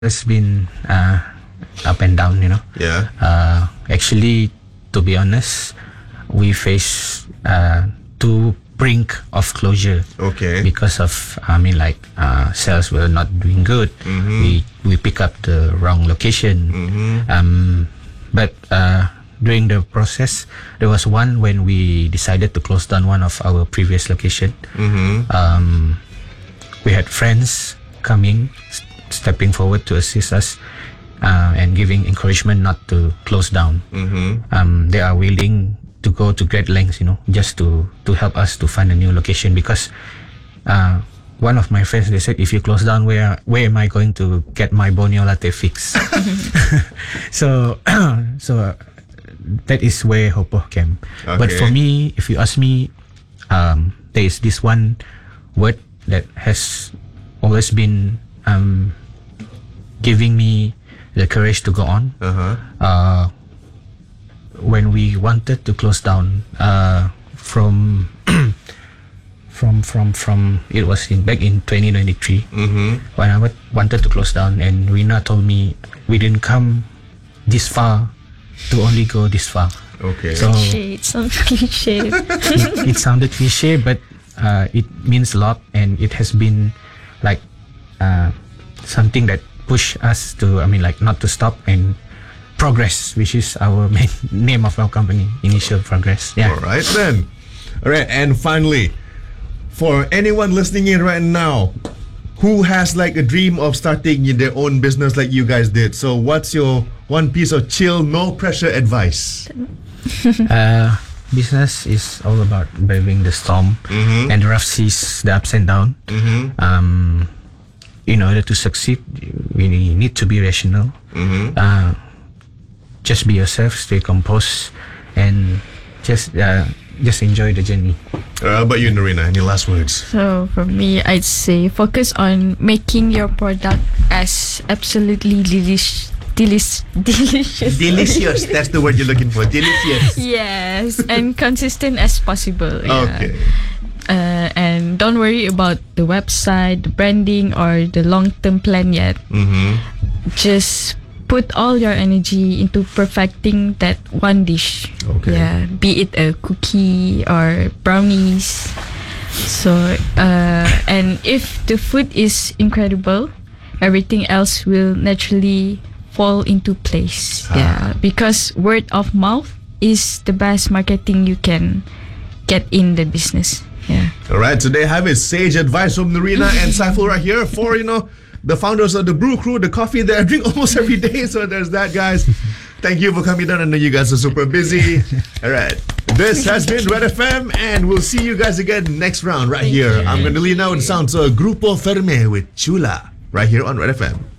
has been up and down, Yeah. Actually, to be honest, we face two brink of closure. Okay. Because of, sales were not doing good. We pick up the wrong location. But during the process, there was one when we decided to close down one of our previous location. We had friends coming, stepping forward to assist us and giving encouragement not to close down. They are willing to go to great lengths, just to help us to find a new location, because one of my friends, they said, if you close down, where am I going to get my Borneo latte fix? So that is where Hopo came. Okay. But for me, if you ask me, there is this one word that has always been giving me the courage to go on. When we wanted to close down, from it was back in 2023, when I wanted to close down, and Rina told me we didn't come this far to only go this far. Okay. So It sounds cliche. it sounded cliche, but it means a lot, and it has been like something that push us to, not to stop and progress, which is our main name of our company, Initial Progress. Yeah. All right then. All right, and finally, for anyone listening in right now who has like a dream of starting their own business like you guys did, so what's your one piece of chill, no pressure advice? Business is all about braving the storm and the rough seas, the ups and downs. In order to succeed, we need to be rational. Just be yourself, stay composed, and just enjoy the journey. How about you, Narina? Any last words? So for me, I'd say focus on making your product as absolutely delicious. Delicious. That's the word you're looking for. Delicious. Yes, and consistent as possible. Yeah. Okay. And don't worry about the website, the branding, or the long-term plan yet. Just put all your energy into perfecting that one dish. Okay. Yeah, be it a cookie or brownies. So, and if the food is incredible, everything else will naturally fall into place. Yeah, because word of mouth is the best marketing you can get in the business. Yeah. All right, so there you have it. Sage advice from Narina and Saiful right here for, the founders of the Brew Crew, the coffee that I drink almost every day. So there's that, guys. Thank you for coming down. I know you guys are super busy. All right. This has been Red FM, and we'll see you guys again next round right here. I'm going to lean out and sound to Grupo Ferme with Chula right here on Red FM.